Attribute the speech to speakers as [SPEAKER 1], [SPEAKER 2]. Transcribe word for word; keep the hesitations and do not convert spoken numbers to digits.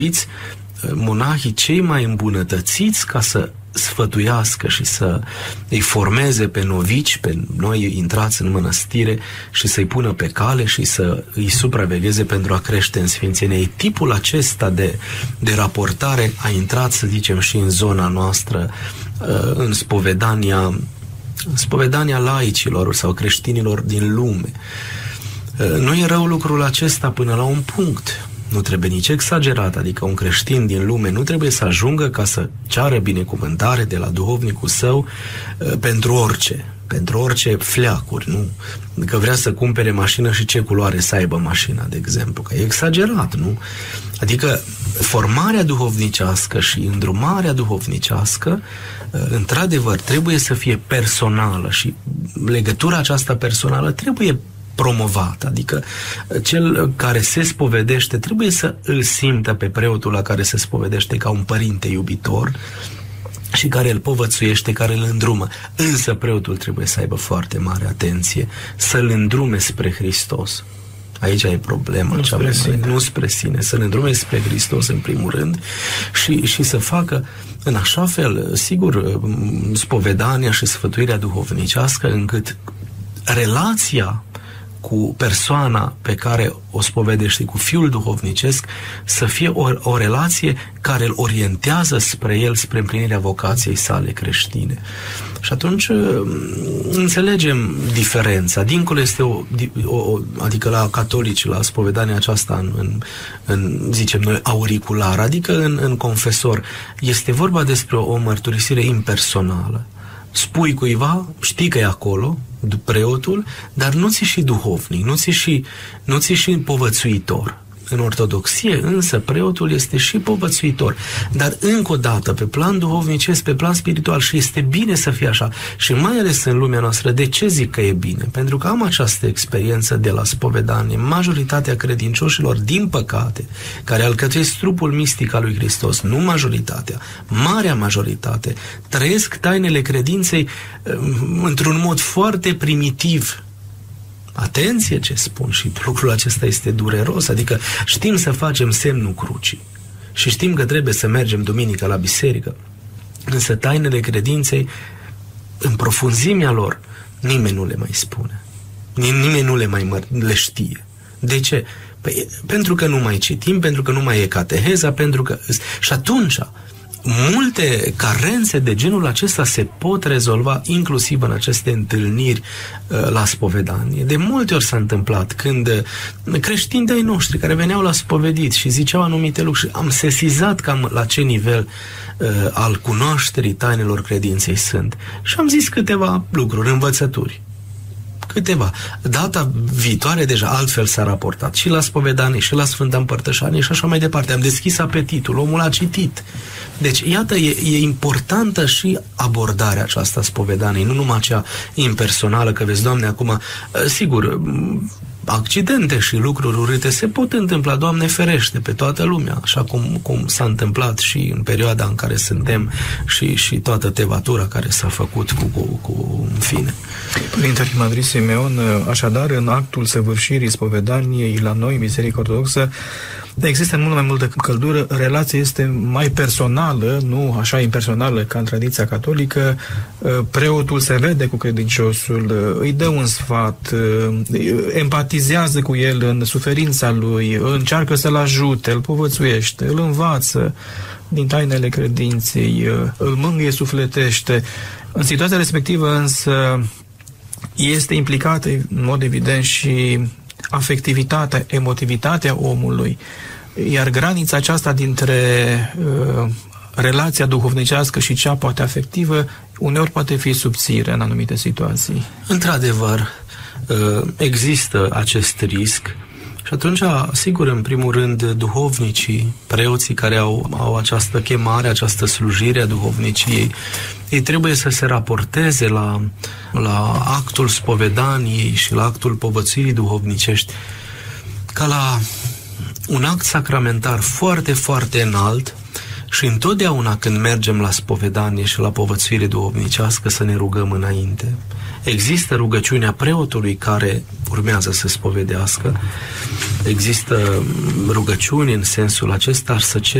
[SPEAKER 1] monahii cei mai îmbunătățiți ca să sfătuiască și să îi formeze pe novici, pe noi intrați în mănăstire, și să-i pună pe cale și să îi supravegheze pentru a crește în sfințenie. Tipul acesta de, de raportare a intrat, să zicem, și în zona noastră, în spovedania, spovedania laicilor sau creștinilor din lume. Nu e rău lucrul acesta până la un punct. Nu trebuie nici exagerat, adică un creștin din lume nu trebuie să ajungă ca să ceară binecuvântare de la duhovnicul său pentru orice, pentru orice fleacuri, nu? Că vrea să cumpere mașină și ce culoare să aibă mașina, de exemplu, că e exagerat, nu? Adică formarea duhovnicească și îndrumarea duhovnicească, într-adevăr, trebuie să fie personală și legătura aceasta personală trebuie promovat, adică cel care se spovedește trebuie să îl simtă pe preotul la care se spovedește ca un părinte iubitor și care îl povățuiește, care îl îndrumă. Însă preotul trebuie să aibă foarte mare atenție, să-l îndrume spre Hristos. Aici e problema.
[SPEAKER 2] Nu spre sine.
[SPEAKER 1] Nu spre sine, să-l îndrume spre Hristos în primul rând și, și să facă în așa fel, sigur, spovedania și sfătuirea duhovnicească, încât relația cu persoana pe care o spovedește, cu fiul duhovnicesc, să fie o, o relație care îl orientează spre el, spre împlinirea vocației sale creștine. Și atunci înțelegem diferența. Dincolo este o, o adică la catolici, la spovedania aceasta în, în, în zicem noi, auricular, adică în, în confesor, este vorba despre o, o mărturisire impersonală. Spui cuiva, știi că e acolo, preotul, dar nu ți și duhovnic, nu ți și, nu ți și povățuitor. În ortodoxie, însă, preotul este și povățuitor. Dar, încă o dată, pe plan duhovnicesc, pe plan spiritual, și este bine să fie așa. Și mai ales în lumea noastră, de ce zic că e bine? Pentru că am această experiență de la spovedanie. Majoritatea credincioșilor, din păcate, care alcătuiesc trupul mistic al lui Hristos, nu majoritatea, marea majoritate, trăiesc tainele credinței într-un mod foarte primitiv. Atenție ce spun, și lucrul acesta este dureros, adică știm să facem semnul crucii și știm că trebuie să mergem duminică la biserică, însă tainele credinței, în profunzimea lor, nimeni nu le mai spune, nimeni nu le mai măr- le știe. De ce? Păi, pentru că nu mai citim, pentru că nu mai e cateheza, pentru că... Și atunci multe carențe de genul acesta se pot rezolva inclusiv în aceste întâlniri uh, la spovedanie. De multe ori s-a întâmplat când uh, creștini de-ai noștri care veneau la spovedit și ziceau anumite lucruri, am sesizat cam la ce nivel uh, al cunoașterii tainelor credinței sunt. Și am zis câteva lucruri, învățături. Câteva. Data viitoare deja altfel s-a raportat și la spovedanie, și la Sfânta Împărtășanie și așa mai departe. Am deschis apetitul, omul a citit. Deci, iată, e, e importantă și abordarea aceasta spovedaniei, nu numai cea impersonală, că vezi, Doamne, acum, sigur, accidente și lucruri urâte se pot întâmpla, Doamne ferește, pe toată lumea, așa cum, cum s-a întâmplat și în perioada în care suntem și, și toată tevatura care s-a făcut cu, cu, cu în fine.
[SPEAKER 2] Părinte Arhimandrit Simeon, așadar, în actul săvârșirii spovedaniei la noi, Biserica Ortodoxă, există mult mai multă căldură, relația este mai personală, nu așa impersonală ca în tradiția catolică, preotul se vede cu credinciosul, îi dă un sfat, empatizează cu el în suferința lui, încearcă să-l ajute, îl povățuiește, îl învață din tainele credinței, îl mângâie sufletește. În situația respectivă însă este implicată în mod evident și afectivitatea, emotivitatea omului, iar granița aceasta dintre uh, relația duhovnicească și cea poate afectivă uneori poate fi subțire în anumite situații.
[SPEAKER 1] Într-adevăr, uh, există acest risc și atunci, sigur, în primul rând, duhovnicii, preoții care au, au această chemare, această slujire a duhovniciei, ei trebuie să se raporteze la, la actul spovedaniei și la actul povățuirii duhovnicești ca la un act sacramentar foarte, foarte înalt Și întotdeauna când mergem la spovedanie și la povățuire duhovnicească să ne rugăm înainte. Există rugăciunea preotului care urmează să spovedească, există rugăciuni în sensul acesta, să cer